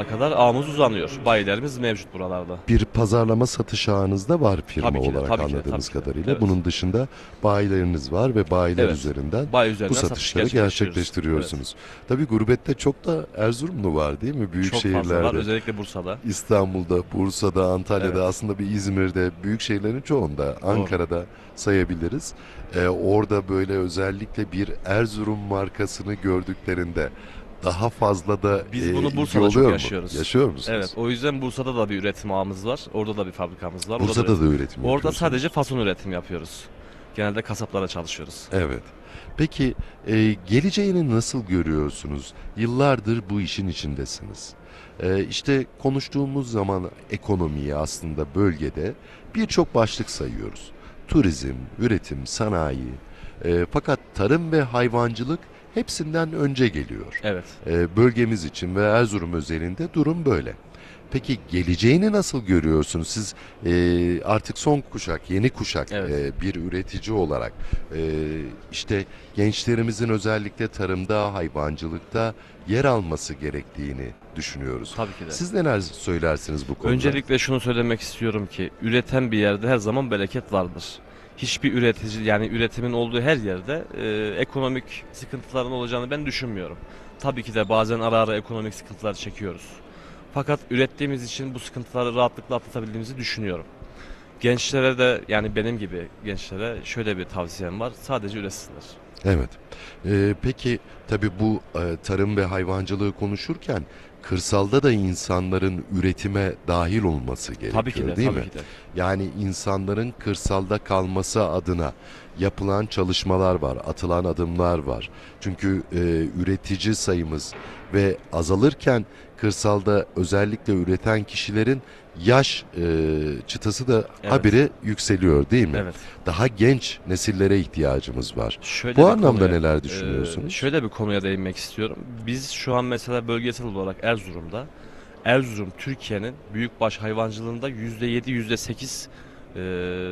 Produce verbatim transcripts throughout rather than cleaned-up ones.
kadar ağımız uzanıyor. Bayilerimiz mevcut buralarda. Bir pazarlama satış ağınız da var firma Tabii ki de, olarak tabii ki de, anladığımız tabii ki de. kadarıyla. Evet. Bunun dışında bayileriniz var ve bayiler Evet. üzerinden Bayi bu üzerinden satış satışları gerçekleştiriyoruz. gerçekleştiriyorsunuz. Tabii gurbette çok da Erzurumlu var değil mi? Büyük Çok fazla var. şehirlerde. Özellikle Bursa'da. İstanbul'da, Bursa'da, Antalya'da, Evet. aslında bir İzmir'de, büyük şehirlerin çoğunda, Ankara'da sayabiliriz. Ee, orada böyle özellikle bir Erzurum markasını gördüklerinde daha fazla da Biz e, bunu ilgi Bursa'da oluyor çok mu? yaşıyoruz. Yaşıyor musunuz? Evet. O yüzden Bursa'da da bir üretim ağımız var. Orada da bir fabrikamız var. Orada Bursa'da da üretim- üretim Orada yapıyorsunuz. sadece fason üretim yapıyoruz. Genelde kasaplara çalışıyoruz. Evet. Peki e, geleceğini nasıl görüyorsunuz? Yıllardır bu işin içindesiniz. E, işte konuştuğumuz zaman ekonomiyi aslında bölgede birçok başlık sayıyoruz. Turizm, üretim, sanayi. E, fakat tarım ve hayvancılık hepsinden önce geliyor. Evet. E, bölgemiz için ve Erzurum özelinde durum böyle. Peki geleceğini nasıl görüyorsunuz? Siz e, artık son kuşak, yeni kuşak Evet. e, bir üretici olarak e, işte gençlerimizin özellikle tarımda, hayvancılıkta yer alması gerektiğini düşünüyoruz. Tabii ki de. Siz neler söylersiniz bu konuda? Öncelikle şunu söylemek istiyorum ki üreten bir yerde her zaman bereket vardır. Hiçbir üretici yani üretimin olduğu her yerde e, ekonomik sıkıntıların olacağını ben düşünmüyorum. Tabii ki de bazen ara ara ekonomik sıkıntılar çekiyoruz. Fakat ürettiğimiz için bu sıkıntıları rahatlıkla atlatabildiğimizi düşünüyorum. Gençlere de yani benim gibi gençlere şöyle bir tavsiyem var. Sadece üretsinler. Evet. Ee, peki tabii bu e, tarım ve hayvancılığı konuşurken kırsalda da insanların üretime dahil olması gerekiyor, Tabii ki de, değil tabii mi? ki de. Yani insanların kırsalda kalması adına yapılan çalışmalar var, atılan adımlar var. Çünkü e, üretici sayımız ve azalırken kırsalda özellikle üreten kişilerin yaş e, çıtası da Evet. habire yükseliyor, değil mi? Evet. Daha genç nesillere ihtiyacımız var. Şöyle Bu bir anlamda konuya, neler e, düşünüyorsunuz? şöyle bir konuya değinmek istiyorum. Biz şu an mesela bölgesel olarak Erzurum'da, Erzurum Türkiye'nin büyükbaş hayvancılığında yüzde yedi, yüzde sekiz e,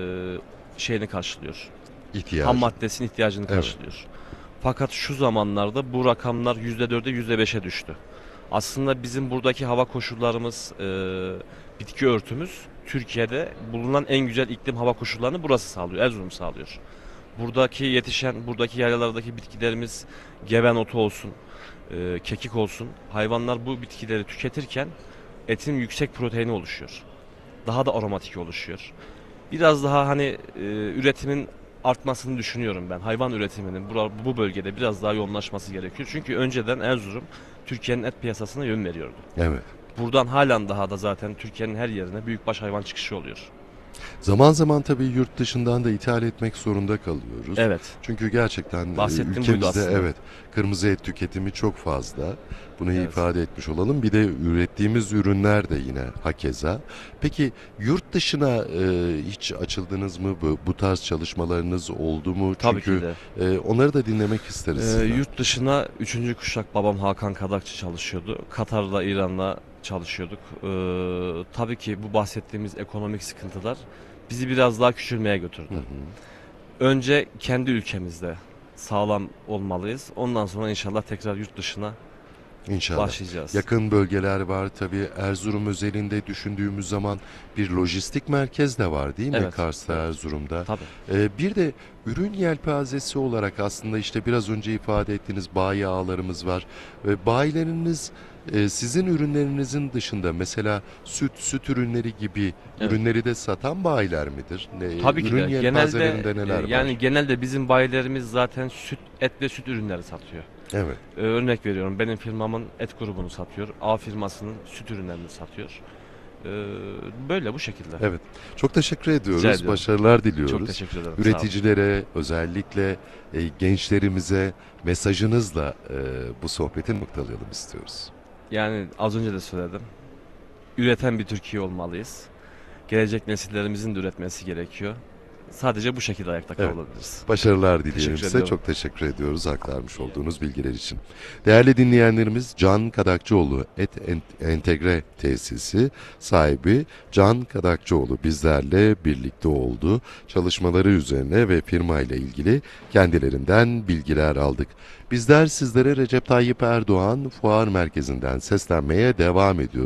şeyini karşılıyor. İhtiyacı. Ham maddesinin ihtiyacını Evet. karşılıyor. Fakat şu zamanlarda bu rakamlar yüzde dörde, yüzde beşe düştü. Aslında bizim buradaki hava koşullarımız, e, bitki örtümüz Türkiye'de bulunan en güzel iklim hava koşullarını burası sağlıyor, Erzurum sağlıyor. Buradaki yetişen, buradaki yaylalardaki bitkilerimiz geven otu olsun, e, kekik olsun. Hayvanlar bu bitkileri tüketirken etin yüksek proteini oluşuyor. Daha da aromatik oluşuyor. Biraz daha hani e, üretimin artmasını düşünüyorum ben. Hayvan üretiminin bura- bu bölgede biraz daha yoğunlaşması gerekiyor. Çünkü önceden Erzurum Türkiye'nin et piyasasına yön veriyordu. Evet. Buradan halen daha da zaten Türkiye'nin her yerine büyükbaş hayvan çıkışı oluyor. Zaman zaman tabii yurt dışından da ithal etmek zorunda kalıyoruz. Evet. Çünkü gerçekten e, Bahsettiğim buydu ülkemizde aslında. evet kırmızı et tüketimi çok fazla. Bunu Evet. ifade etmiş olalım. Bir de ürettiğimiz ürünler de yine hakeza. Peki yurt dışına e, hiç açıldınız mı? Bu, bu tarz çalışmalarınız oldu mu? Tabii Çünkü ki de. e, onları da dinlemek isteriz Ee, sizden. yurt dışına üçüncü kuşak babam Hakan Kadakçı çalışıyordu. Katar'la, İran'la çalışıyorduk. Ee, tabii ki bu bahsettiğimiz ekonomik sıkıntılar bizi biraz daha küçülmeye götürdü. Hı hı. Önce kendi ülkemizde sağlam olmalıyız. Ondan sonra inşallah tekrar yurt dışına İnşallah. başlayacağız. Yakın bölgeler var tabii. Erzurum özelinde düşündüğümüz zaman bir lojistik merkez de var değil mi? Evet, Kars'ta, evet. Erzurum'da. Tabii. Ee, bir de ürün yelpazesi olarak aslında işte biraz önce ifade ettiğiniz bayi ağlarımız var. Ve bayileriniz e, sizin ürünlerinizin dışında mesela süt, süt ürünleri gibi Evet. ürünleri de satan bayiler midir? Ne, Tabii ki de. ürün yelpazelerinde Genelde neler e, var? yani genelde bizim bayilerimiz zaten süt, et ve süt ürünleri satıyor. Evet. Ee, örnek veriyorum. Benim firmamın et grubunu satıyor. A firmasının süt ürünlerini satıyor. Ee, böyle bu şekilde. Evet. Çok teşekkür Rica ediyoruz. ediyorum. Başarılar diliyoruz. Çok teşekkür ederim. Sağ olun. Üreticilere, özellikle e, gençlerimize mesajınızla e, bu sohbeti noktalayalım istiyoruz. Yani az önce de söyledim. Üreten bir Türkiye olmalıyız. Gelecek nesillerimizin de üretmesi gerekiyor. Sadece bu şekilde ayakta Evet. kalabiliriz. Başarılar dileyelim Teşekkür size. ediyorum. Çok teşekkür ediyoruz aktarmış olduğunuz bilgiler için. Değerli dinleyenlerimiz, Can Kadakçıoğlu Et Entegre Tesisi sahibi Can Kadakçıoğlu bizlerle birlikte oldu. Çalışmaları üzerine ve firma ile ilgili kendilerinden bilgiler aldık. Bizler sizlere Recep Tayyip Erdoğan Fuar Merkezi'nden seslenmeye devam ediyoruz.